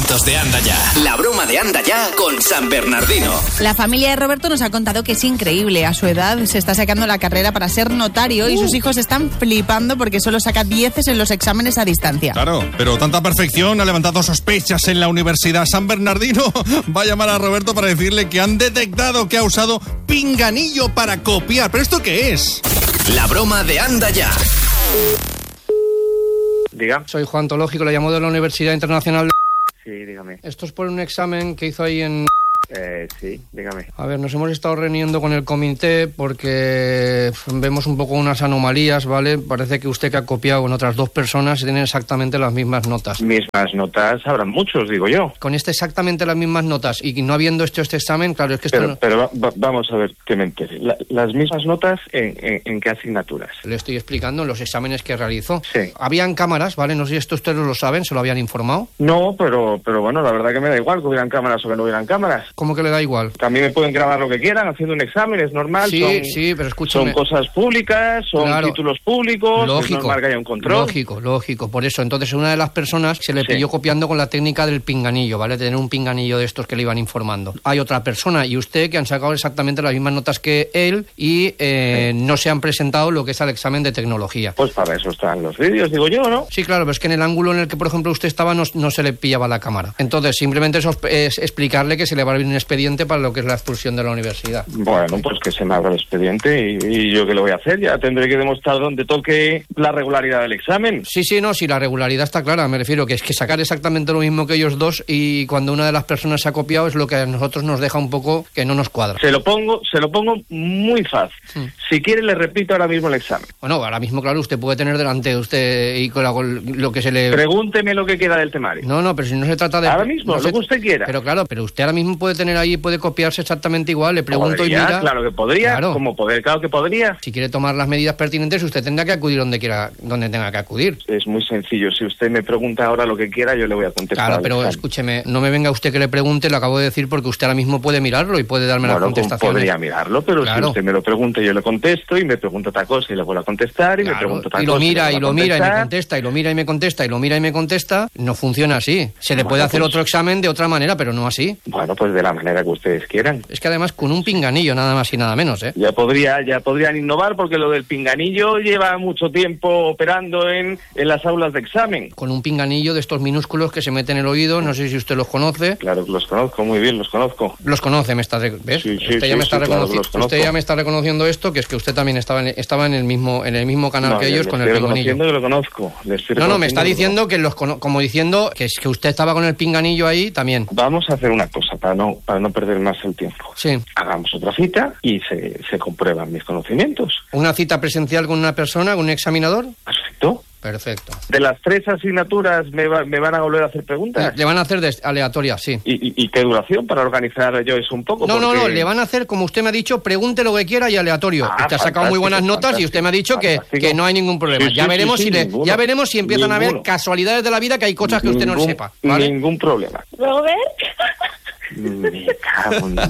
momentos de Anda Ya. La broma de Anda Ya con San Bernardino. La familia de Roberto nos ha contado que es increíble. A su edad se está sacando la carrera para ser notario y sus hijos están flipando porque solo saca 10 en los exámenes a distancia. Claro, pero tanta perfección ha levantado sospechas en la Universidad San Bernardino. Va a llamar a Roberto para decirle que han detectado que ha usado pinganillo para copiar. ¿Pero esto qué es? La broma de Anda Ya. Diga. Soy Juan Tológico, le llamo de la Universidad Internacional. Sí, dígame. Esto es por un examen que hizo ahí en... Sí, dígame. A ver, nos hemos estado reuniendo con el comité porque vemos un poco unas anomalías, ¿vale? Parece que usted que ha copiado con otras 2 personas tienen exactamente las mismas notas. Mismas notas habrán muchos, digo yo. Con exactamente las mismas notas y no habiendo hecho este examen, claro, es que esto... Pero vamos a ver que me entere. Las mismas notas en qué asignaturas. Le estoy explicando en los exámenes que realizó. Sí. Habían cámaras, ¿vale? No sé si esto ustedes lo saben, se lo habían informado. No, pero bueno, la verdad que me da igual que hubieran cámaras o que no hubieran cámaras. ¿Cómo que le da igual? También me pueden grabar lo que quieran haciendo un examen, es normal. Sí, pero escúchame. Son cosas públicas, son títulos públicos, lógico, es normal que haya un control. Lógico. Por eso, entonces, una de las personas se le pilló copiando con la técnica del pinganillo, ¿vale? Tener un pinganillo de estos que le iban informando. Hay otra persona y usted que han sacado exactamente las mismas notas que él y no se han presentado lo que es el examen de tecnología. Pues para eso están los vídeos, digo yo, ¿no? Sí, claro, pero es que en el ángulo en el que, por ejemplo, usted estaba no se le pillaba la cámara. Entonces, simplemente eso es explicarle que se le va a abrir un expediente para lo que es la expulsión de la universidad. Bueno, pues que se me abra el expediente y yo qué le voy a hacer. Ya tendré que demostrar donde toque la regularidad del examen. Sí, la regularidad está clara. Me refiero que es que sacar exactamente lo mismo que ellos 2 y cuando una de las personas se ha copiado es lo que a nosotros nos deja un poco que no nos cuadra. Se lo pongo muy fácil. Si quiere le repito ahora mismo el examen. Bueno, ahora mismo, claro, usted puede tener delante de usted y con lo que se le... Pregúnteme lo que queda del temario. No, pero si no se trata de... Ahora mismo, lo que usted quiera. Pero claro, usted ahora mismo puede tener ahí, puede copiarse exactamente igual. Le pregunto ¿Podría? Y mira... Claro que podría. Claro. Claro que podría. Si quiere tomar las medidas pertinentes, usted tendrá que acudir donde tenga que acudir. Es muy sencillo. Si usted me pregunta ahora lo que quiera, yo le voy a contestar. Claro, pero escúcheme, no me venga usted que le pregunte, lo acabo de decir porque usted ahora mismo puede mirarlo y puede darme las contestaciones. Podría mirarlo, pero claro. Si usted me lo pregunta, yo le contesto y me pregunta otra cosa y le vuelvo a contestar y me pregunta otra cosa. Y lo mira y me contesta, y lo mira y me contesta, y lo mira y me contesta. No funciona así. Se le puede hacer otro examen de otra manera, pero no así. Bueno, pues de la manera que ustedes quieran. Es que además con un pinganillo, nada más y nada menos, ¿eh? Ya podrían innovar porque lo del pinganillo lleva mucho tiempo operando en las aulas de examen. Con un pinganillo de estos minúsculos que se meten en el oído, no sé si usted los conoce. Claro, los conozco, muy bien, los conozco. Los conoce, ¿ves? Sí, usted ya me está reconociendo esto, que es que usted también estaba en el mismo canal que ellos con el pinganillo. Que lo conozco. No, me está diciendo que como diciendo que es que usted estaba con el pinganillo ahí también. Vamos a hacer una cosa para no perder más el tiempo. Sí. Hagamos otra cita y se comprueban mis conocimientos. ¿Una cita presencial con una persona, con un examinador? Perfecto. ¿De las 3 asignaturas me van a volver a hacer preguntas? Le van a hacer aleatorias, sí. ¿Y qué duración para organizar yo eso un poco? No, le van a hacer, como usted me ha dicho, pregunte lo que quiera y aleatorio. Usted ha sacado muy buenas notas y usted me ha dicho que no hay ningún problema. Ya veremos si empiezan a haber casualidades de la vida, que hay cosas que usted no sepa, ¿vale? Ningún problema. ¿Robert? Me cago en...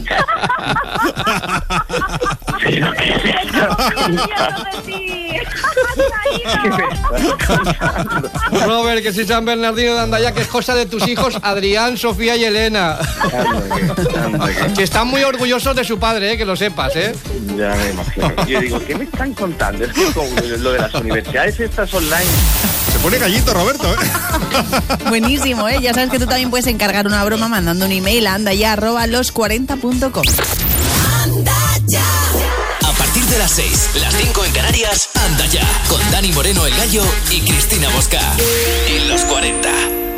Robert, que soy San Bernardino de Anda Ya, que es cosa de tus hijos Adrián, Sofía y Elena. Que están muy orgullosos de su padre, que lo sepas, ¿eh? Ya me imagino. Yo digo, ¿qué me están contando? Es que con lo de las universidades estas online... Se pone gallito, Roberto, ¿eh? Buenísimo, ¿eh? Ya sabes que tú también puedes encargar una broma mandando un email a andaya@los40.com. Anda Ya. A partir de las 6, las 5 en Canarias, Anda Ya, con Dani Moreno el Gallo y Cristina Bosca. En los 40.